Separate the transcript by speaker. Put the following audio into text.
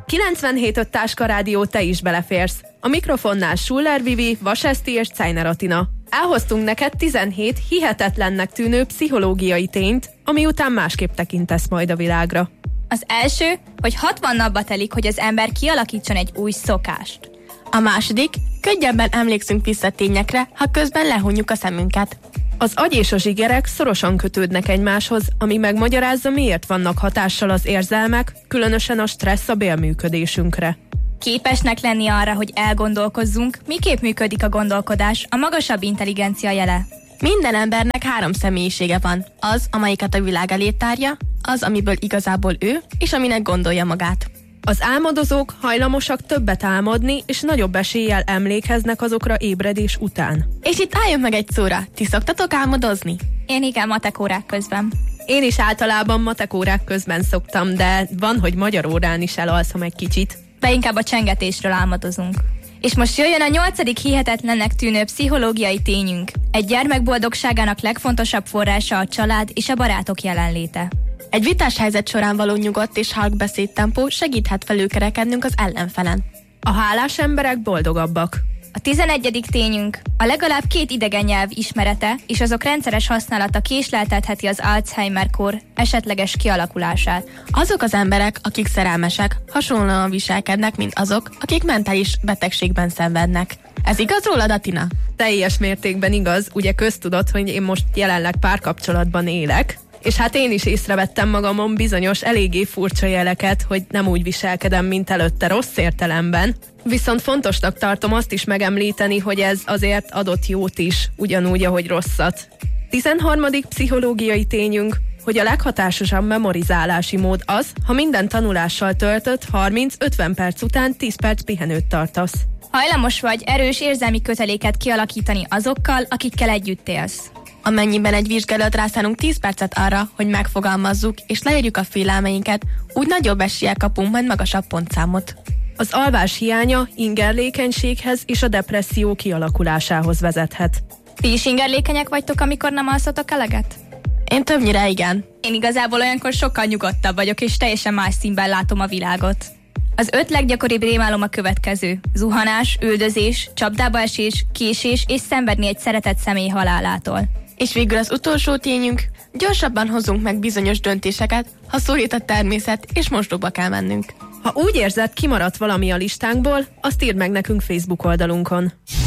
Speaker 1: 97.5 Táska Rádió, te is beleférsz. A mikrofonnál Schuller Vivi, Vaseszti és Czajner Atina. Elhoztunk neked 17 hihetetlennek tűnő pszichológiai tényt, ami után másképp tekintesz majd a világra.
Speaker 2: Az első, hogy 60 napba telik, hogy az ember kialakítson egy új szokást.
Speaker 3: A második, könnyebben emlékszünk vissza tényekre, ha közben lehunjuk a szemünket.
Speaker 1: Az agy és a zsigerek szorosan kötődnek egymáshoz, ami megmagyarázza, miért vannak hatással az érzelmek, különösen a stressz a bélműködésünkre.
Speaker 2: Képesnek lenni arra, hogy elgondolkozzunk, miképp működik a gondolkodás, a magasabb intelligencia jele.
Speaker 3: Minden embernek 3 személyisége van. Az, amelyiket a világ elé tárja, az, amiből igazából ő, és aminek gondolja magát.
Speaker 1: Az álmodozók hajlamosak többet álmodni, és nagyobb eséllyel emlékeznek azokra ébredés után.
Speaker 3: És itt álljunk meg egy szóra. Ti szoktatok álmodozni?
Speaker 2: Én igen, matek órák közben.
Speaker 1: Én is általában matek órák közben szoktam, de van, hogy magyar órán is elalszom egy kicsit.
Speaker 2: De inkább a csengetésről álmodozunk. És most jöjjön a 8. hihetetlennek tűnő pszichológiai tényünk. Egy gyermek boldogságának legfontosabb forrása a család és a barátok jelenléte.
Speaker 3: Egy vitás helyzet során való nyugodt és halk beszédtempó segíthet felülkerekednünk az ellenfelen.
Speaker 1: A hálás emberek boldogabbak.
Speaker 2: A 11. tényünk. A legalább 2 idegen nyelv ismerete és azok rendszeres használata késleltetheti az Alzheimer-kór esetleges kialakulását.
Speaker 3: Azok az emberek, akik szerelmesek, hasonlóan viselkednek, mint azok, akik mentális betegségben szenvednek. Ez igaz rólad, Atina?
Speaker 1: Teljes mértékben igaz, ugye köztudott, hogy én most jelenleg párkapcsolatban élek, és hát én is észrevettem magamon bizonyos eléggé furcsa jeleket, hogy nem úgy viselkedem, mint előtte rossz értelemben. Viszont fontosnak tartom azt is megemlíteni, hogy ez azért adott jót is, ugyanúgy, ahogy rosszat. 13. pszichológiai tényünk, hogy a leghatásosabb memorizálási mód az, ha minden tanulással töltött 30-50 perc után 10 perc pihenőt tartasz.
Speaker 2: Hajlamos vagy erős érzelmi köteléket kialakítani azokkal, akikkel együtt élsz.
Speaker 3: Amennyiben egy vizsgálat rászánunk 10 percet arra, hogy megfogalmazzuk és leírjuk a félelmeinket, úgy nagyobb eséllyel kapunk majd magasabb pontszámot.
Speaker 1: Az alvás hiánya ingerlékenységhez és a depresszió kialakulásához vezethet.
Speaker 2: Ti is ingerlékenyek vagytok, amikor nem alszotok eleget?
Speaker 3: Én többnyire igen.
Speaker 2: Én igazából olyankor sokkal nyugodtabb vagyok, és teljesen más színben látom a világot. Az 5 leggyakoribb rémálom a következő: zuhanás, üldözés, csapdába esés, késés és szenvedni egy szeretett személy halálától.
Speaker 3: És végül az utolsó tényünk, gyorsabban hozunk meg bizonyos döntéseket, ha szorít a természet, és mosdóba kell mennünk.
Speaker 1: Ha úgy érzed, kimaradt valami a listánkból, azt írd meg nekünk Facebook oldalunkon.